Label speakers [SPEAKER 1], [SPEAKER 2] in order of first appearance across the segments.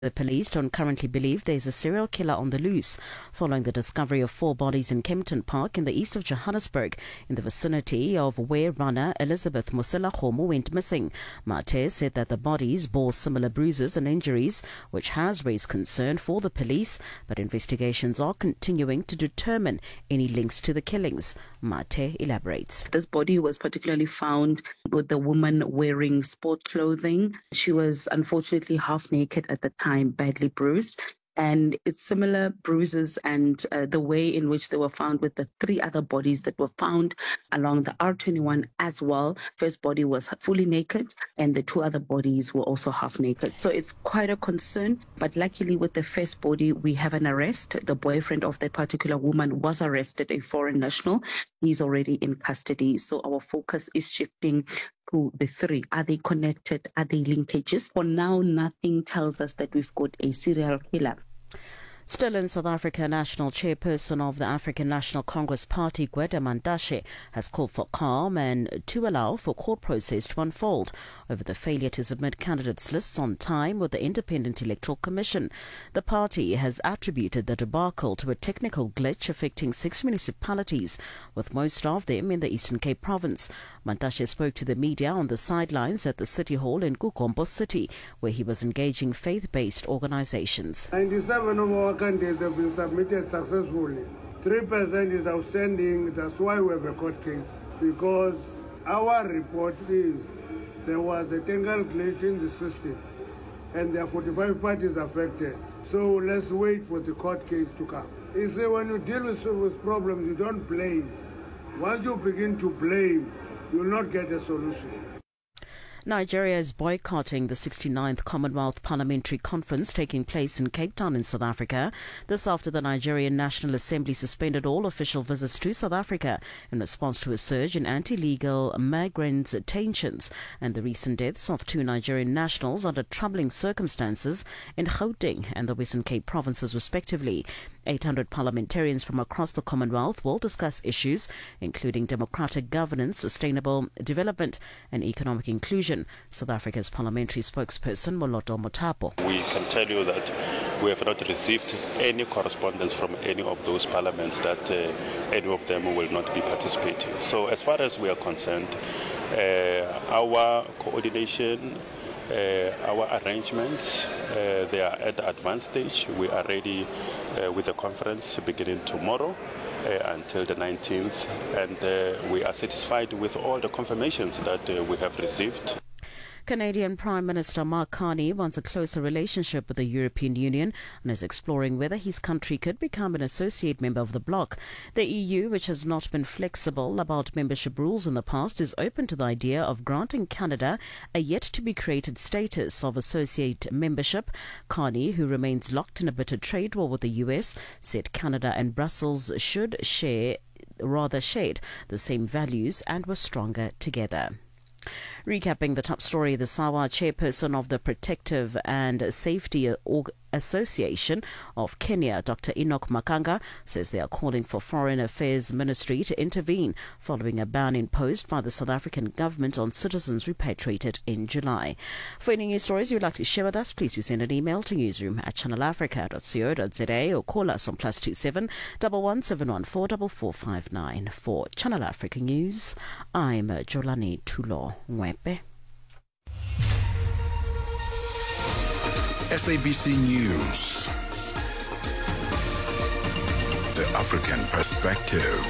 [SPEAKER 1] The police don't currently believe there is a serial killer on the loose, following the discovery of 4 bodies in Kempton Park in the east of Johannesburg, in the vicinity of where runner Elizabeth Mosela-Kgomo went missing. Mate said that the bodies bore similar bruises and injuries, which has raised concern for the police, but investigations are continuing to determine any links to the killings. Mate elaborates.
[SPEAKER 2] This body was particularly found with the woman wearing sport clothing. She was unfortunately half naked at the time, badly bruised. And it's similar bruises and the way in which they were found with the 3 other bodies that were found along the R21 as well. First body was fully naked and the 2 other bodies were also half naked. So it's quite a concern. But luckily with the first body, we have an arrest. The boyfriend of that particular woman was arrested, a foreign national. He's already in custody. So our focus is shifting to the 3. Are they connected? Are they linkages? For now, nothing tells us that we've got a serial killer.
[SPEAKER 1] Still in South Africa, National Chairperson of the African National Congress Party, Gwede Mantashe, has called for calm and to allow for court process to unfold over the failure to submit candidates' lists on time with the Independent Electoral Commission. The party has attributed the debacle to a technical glitch affecting 6 municipalities, with most of them in the Eastern Cape province. Mantashe spoke to the media on the sidelines at the City Hall in Kukombo City, where he was engaging faith-based organizations.
[SPEAKER 3] 97 of our candidates have been submitted successfully. 3% is outstanding. That's why we have a court case. Because our report is there was a technical glitch in the system and there are 45 parties affected. So let's wait for the court case to come. You see, when you deal with problems, you don't blame. Once you begin to blame, you will not get a solution.
[SPEAKER 1] Nigeria is boycotting the 69th Commonwealth Parliamentary Conference taking place in Cape Town in South Africa. This after the Nigerian National Assembly suspended all official visits to South Africa in response to a surge in anti-legal migrant tensions and the recent deaths of 2 Nigerian nationals under troubling circumstances in Gauteng and the Western Cape provinces respectively. 800 parliamentarians from across the Commonwealth will discuss issues including democratic governance, sustainable development and economic inclusion. South Africa's parliamentary spokesperson Moloto Mothapo.
[SPEAKER 4] We can tell you that we have not received any correspondence from any of those parliaments that any of them will not be participating. So as far as we are concerned, our coordination, our arrangements, they are at the advanced stage. We are ready with the conference beginning tomorrow until the 19th, and we are satisfied with all the confirmations that we have received.
[SPEAKER 1] Canadian Prime Minister Mark Carney wants a closer relationship with the European Union and is exploring whether his country could become an associate member of the bloc. The EU, which has not been flexible about membership rules in the past, is open to the idea of granting Canada a yet-to-be-created status of associate membership. Carney, who remains locked in a bitter trade war with the US, said Canada and Brussels should shared the same values and were stronger together. Recapping the top story, the SAWA chairperson of the Protective and Safety Association of Kenya, Dr. Enoch Makanga, says they are calling for Foreign Affairs Ministry to intervene following a ban imposed by the South African government on citizens repatriated in July. For any news stories you'd like to share with us, please do send an email to newsroom@channelafrica.co.za or call us on +27 11714 4459. For Channel Africa News, I'm Jolani Tulo Mwepe.
[SPEAKER 5] SABC News. The African Perspective.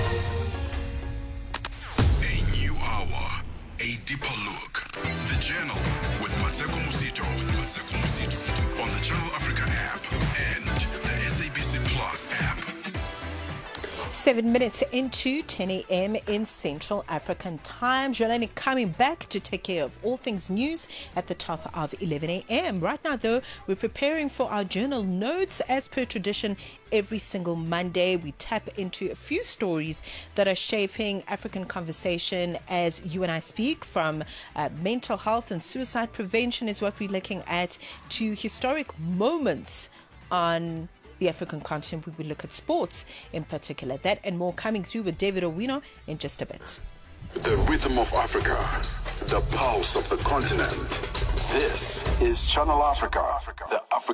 [SPEAKER 5] A new hour, a deeper look. The Journal with Mateko Musito. On the Channel Africa app and the SABC Plus app.
[SPEAKER 6] 7 minutes into 10 a.m. in Central African Time. Jolene coming back to take care of all things news at the top of 11 a.m. Right now, though, we're preparing for our journal notes. As per tradition, every single Monday, we tap into a few stories that are shaping African conversation as you and I speak, from mental health and suicide prevention is what we're looking at, to historic moments on the African continent. We will look at sports in particular. That and more coming through with David Owino in just a bit.
[SPEAKER 5] The rhythm of Africa, the pulse of the continent. This is Channel Africa, the African